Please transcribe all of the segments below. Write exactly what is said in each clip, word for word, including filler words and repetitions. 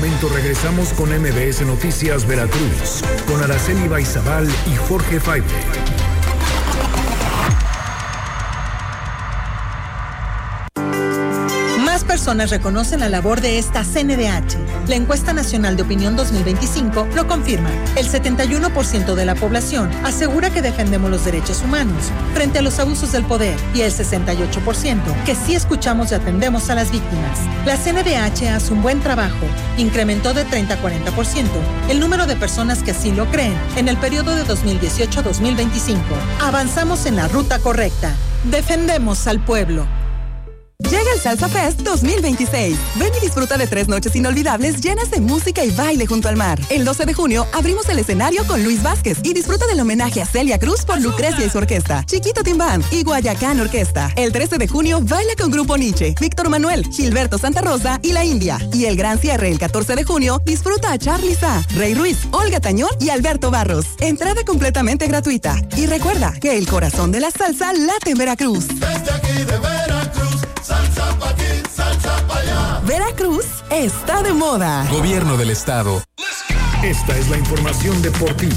momento regresamos con M B S Noticias Veracruz, con Araceli Baizabal y Jorge Faible. Más personas reconocen la labor de esta C N D H. La encuesta nacional de opinión dos mil veinticinco lo confirma. El setenta y uno por ciento de la población asegura que defendemos los derechos humanos frente a los abusos del poder y el sesenta y ocho por ciento que sí escuchamos y atendemos a las víctimas. La C N D H hace un buen trabajo. Incrementó de treinta a cuarenta por ciento el número de personas que así lo creen en el periodo de dos mil dieciocho a dos mil veinticinco. Avanzamos en la ruta correcta. Defendemos al pueblo. Llega el Salsa Fest dos mil veintiséis. Ven y disfruta de tres noches inolvidables llenas de música y baile junto al mar. El doce de junio abrimos el escenario con Luis Vázquez y disfruta del homenaje a Celia Cruz por Lucrecia y su orquesta, Chiquito Tim Band y Guayacán Orquesta. El trece de junio baila con Grupo Nietzsche, Víctor Manuel, Gilberto Santa Rosa y La India. Y el gran cierre el catorce de junio disfruta a Charly Sa, Rey Ruiz, Olga Tañón y Alberto Barros. Entrada completamente gratuita. Y recuerda que el corazón de la salsa late en Veracruz. Desde aquí de Veracruz, salsa pa' aquí, salsa pa' allá. Veracruz está de moda. Gobierno del Estado. Esta es la información deportiva.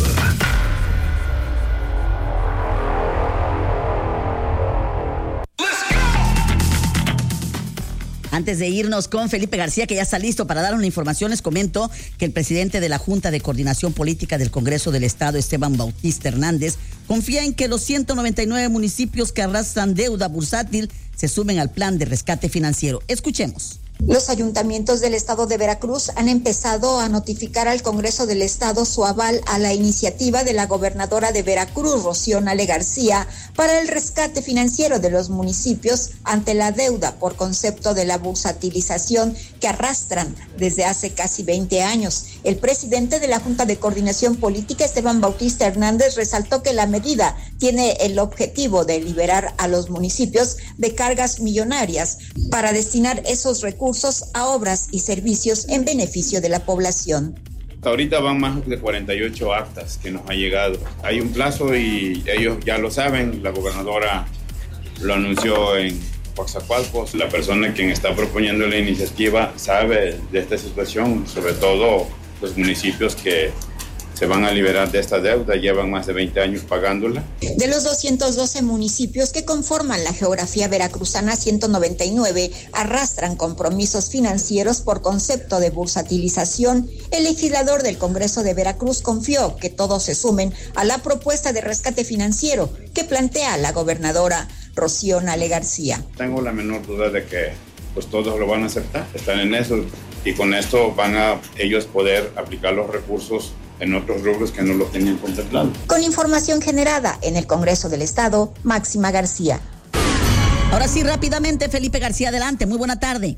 Antes de irnos con Felipe García, que ya está listo para dar una información, les comento que el presidente de la Junta de Coordinación Política del Congreso del Estado, Esteban Bautista Hernández, confía en que los ciento noventa y nueve municipios que arrastran deuda bursátil se sumen al plan de rescate financiero. Escuchemos. Los ayuntamientos del estado de Veracruz han empezado a notificar al Congreso del Estado su aval a la iniciativa de la gobernadora de Veracruz, Rocío Nale García, para el rescate financiero de los municipios ante la deuda por concepto de la bursatilización que arrastran desde hace casi veinte años. El presidente de la Junta de Coordinación Política, Esteban Bautista Hernández, resaltó que la medida tiene el objetivo de liberar a los municipios de cargas millonarias para destinar esos recursos a obras y servicios en beneficio de la población. Ahorita van más de cuarenta y ocho actas que nos ha llegado. Hay un plazo y ellos ya lo saben, la gobernadora lo anunció en Coatzacoalcos. La persona quien está proponiendo la iniciativa sabe de esta situación, sobre todo los municipios que se van a liberar de esta deuda, llevan más de veinte años pagándola. De los doscientos doce municipios que conforman la geografía veracruzana, ciento noventa y nueve arrastran compromisos financieros por concepto de bursatilización. El legislador del Congreso de Veracruz confió que todos se sumen a la propuesta de rescate financiero que plantea la gobernadora Rocío Nale García. Tengo la menor duda de que pues todos lo van a aceptar, están en eso y con esto van a ellos poder aplicar los recursos en otros rubros que no los tenían contemplado. Con información generada en el Congreso del Estado, Máxima García. Ahora sí, rápidamente, Felipe García, adelante. Muy buena tarde.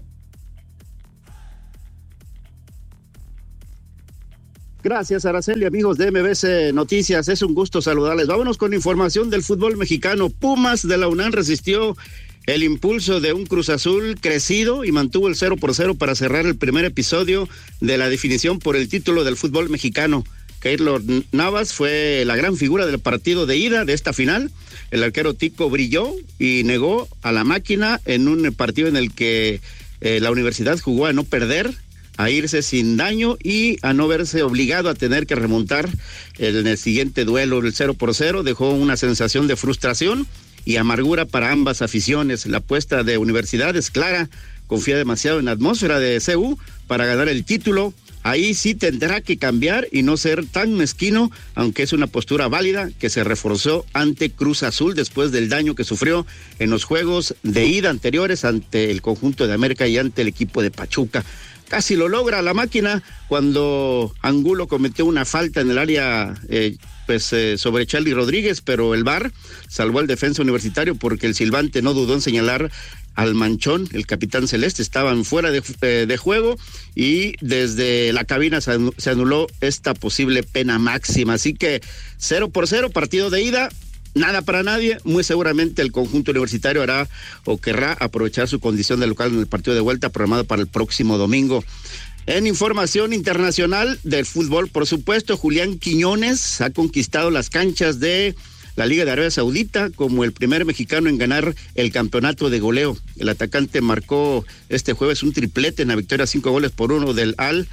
Gracias, Araceli, amigos de M B S Noticias. Es un gusto saludarles. Vámonos con información del fútbol mexicano. Pumas de la UNAM resistió el impulso de un Cruz Azul crecido y mantuvo el cero por cero para cerrar el primer episodio de la definición por el título del fútbol mexicano. Keylor Navas fue la gran figura del partido de ida de esta final. El arquero tico brilló y negó a la máquina en un partido en el que eh, la universidad jugó a no perder, a irse sin daño y a no verse obligado a tener que remontar en el siguiente duelo. El cero por cero dejó una sensación de frustración y amargura para ambas aficiones. La apuesta de Universidad es clara, confía demasiado en la atmósfera de C U para ganar el título. Ahí sí tendrá que cambiar y no ser tan mezquino, aunque es una postura válida que se reforzó ante Cruz Azul después del daño que sufrió en los juegos de ida anteriores ante el conjunto de América y ante el equipo de Pachuca. Casi lo logra la máquina cuando Angulo cometió una falta en el área eh, pues eh, sobre Charly Rodríguez, pero el V A R salvó al defensa universitario porque el silbante no dudó en señalar al manchón, el capitán celeste. Estaban fuera de, eh, de juego y desde la cabina se, se anuló esta posible pena máxima. Así que cero por cero, partido de ida, nada para nadie. Muy seguramente el conjunto universitario hará o querrá aprovechar su condición de local en el partido de vuelta programado para el próximo domingo. En información internacional del fútbol, por supuesto, Julián Quiñones ha conquistado las canchas de la Liga de Arabia Saudita como el primer mexicano en ganar el campeonato de goleo. El atacante marcó este jueves un triplete en la victoria cinco goles por uno del Al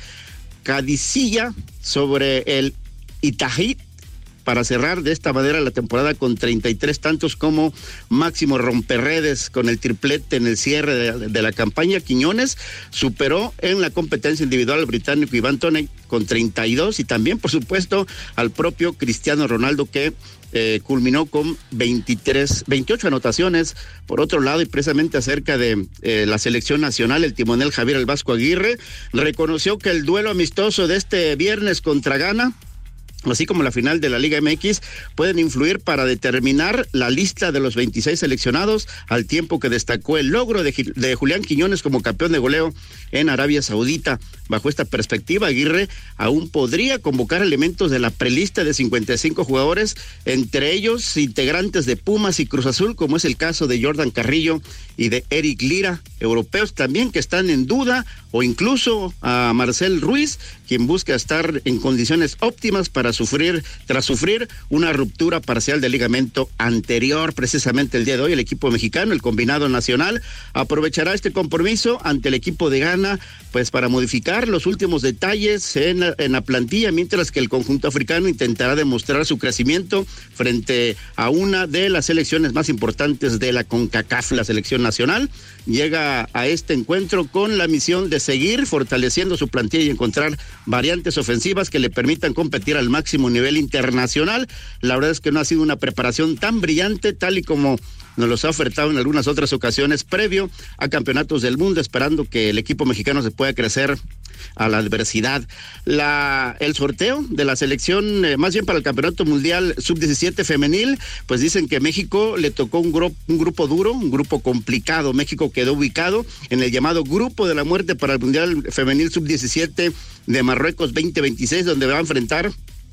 Qadisiyah sobre el Ittihad, para cerrar de esta manera la temporada con treinta y tres tantos como máximo romperredes con el triplete en el cierre de, de la campaña. Quiñones superó en la competencia individual al británico Ivan Toney con treinta y dos y también, por supuesto, al propio Cristiano Ronaldo, que eh, culminó con veintitrés, veintiocho anotaciones. Por otro lado, y precisamente acerca de eh, la selección nacional, el timonel Javier El Vasco Aguirre reconoció que el duelo amistoso de este viernes contra Ghana, así como la final de la Liga M X, pueden influir para determinar la lista de los veintiséis seleccionados, al tiempo que destacó el logro de, de Julián Quiñones como campeón de goleo en Arabia Saudita. Bajo esta perspectiva, Aguirre aún podría convocar elementos de la prelista de cincuenta y cinco jugadores, entre ellos integrantes de Pumas y Cruz Azul, como es el caso de Jordan Carrillo y de Eric Lira, europeos también que están en duda, o incluso a Marcel Ruiz, quien busca estar en condiciones óptimas para sufrir, tras sufrir una ruptura parcial del ligamento anterior. Precisamente el día de hoy el equipo mexicano, el combinado nacional, aprovechará este compromiso ante el equipo de Ghana, pues para modificar los últimos detalles en, en la plantilla, mientras que el conjunto africano intentará demostrar su crecimiento frente a una de las selecciones más importantes de la CONCACAF. La selección nacional llega a este encuentro con la misión de seguir fortaleciendo su plantilla y encontrar variantes ofensivas que le permitan competir al máximo nivel internacional. La verdad es que no ha sido una preparación tan brillante, tal y como nos los ha ofertado en algunas otras ocasiones previo a campeonatos del mundo, esperando que el equipo mexicano se pueda crecer a la adversidad. La, el sorteo de la selección, eh, más bien para el Campeonato Mundial sub diecisiete femenil, pues dicen que México le tocó un, gru- un grupo duro, un grupo complicado. México quedó ubicado en el llamado Grupo de la Muerte para el Mundial Femenil sub diecisiete de Marruecos veinte veintiséis, donde va a enfrentar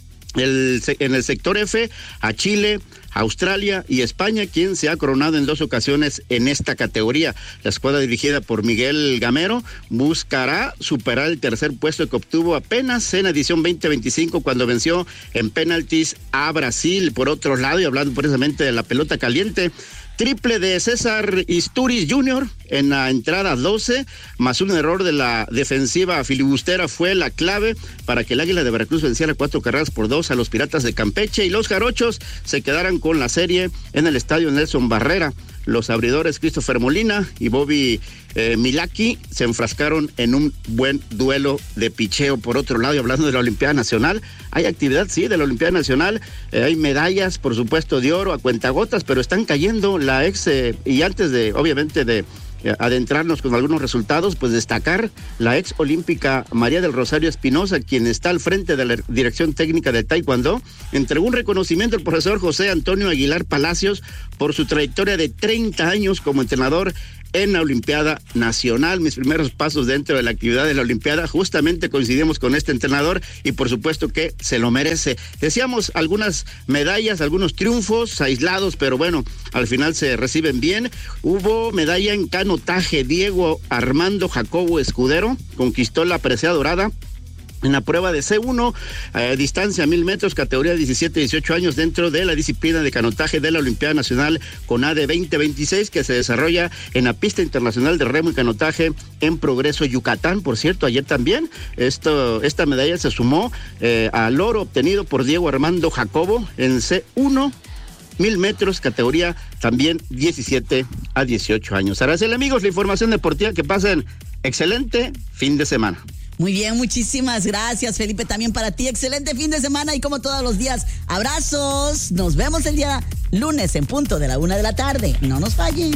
el, en el sector F a Chile, Australia y España, quien se ha coronado en dos ocasiones en esta categoría. La escuadra dirigida por Miguel Gamero buscará superar el tercer puesto que obtuvo apenas en edición veinte veinticinco, cuando venció en penaltis a Brasil. Por otro lado, y hablando precisamente de la pelota caliente, triple de César Isturiz junior en la entrada doce, más un error de la defensiva filibustera fue la clave para que el Águila de Veracruz venciera cuatro carreras por dos a los Piratas de Campeche y los Jarochos se quedaran con la serie en el estadio Nelson Barrera. Los abridores Christopher Molina y Bobby eh, Milaki se enfrascaron en un buen duelo de picheo. Por otro lado, y hablando de la Olimpiada Nacional, hay actividad, sí, de la Olimpiada Nacional, eh, hay medallas, por supuesto, de oro a cuentagotas, pero están cayendo la ex, eh, y antes de, obviamente, de adentrarnos con algunos resultados, pues destacar la ex olímpica María del Rosario Espinosa, quien está al frente de la dirección técnica de Taekwondo, entregó un reconocimiento al profesor José Antonio Aguilar Palacios por su trayectoria de treinta años como entrenador en la Olimpiada Nacional. Mis primeros pasos dentro de la actividad de la Olimpiada, justamente coincidimos con este entrenador y por supuesto que se lo merece. Decíamos algunas medallas, algunos triunfos aislados, pero bueno, al final se reciben bien. Hubo medalla en canotaje. Diego Armando Jacobo Escudero conquistó la presea dorada en la prueba de C uno, eh, distancia mil metros, categoría diecisiete a dieciocho años, dentro de la disciplina de canotaje de la Olimpiada Nacional CONADE veinte veintiséis, que se desarrolla en la pista internacional de remo y canotaje en Progreso, Yucatán. Por cierto, ayer también esto, esta medalla se sumó eh, al oro obtenido por Diego Armando Jacobo en C uno, mil metros, categoría también diecisiete a dieciocho años. Araceli, amigos, la información deportiva, que pasen excelente fin de semana. Muy bien, muchísimas gracias, Felipe, también para ti. Excelente fin de semana y como todos los días, abrazos. Nos vemos el día lunes en punto de la una de la tarde. No nos fallen.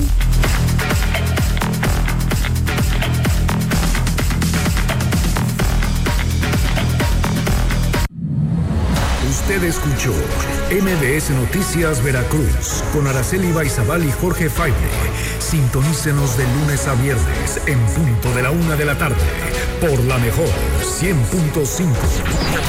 Usted escuchó M V S Noticias Veracruz con Araceli Baizabal y Jorge Faible. Sintonícenos de lunes a viernes en punto de la una de la tarde por la mejor cien punto cinco.